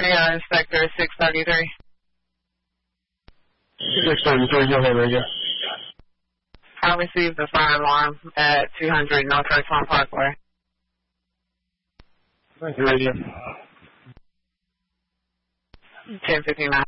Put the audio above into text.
Radio Inspector 633. 633, go ahead, Radio. I received a fire alarm at 200 North Richmond Parkway. Thank you, Radio. 1059.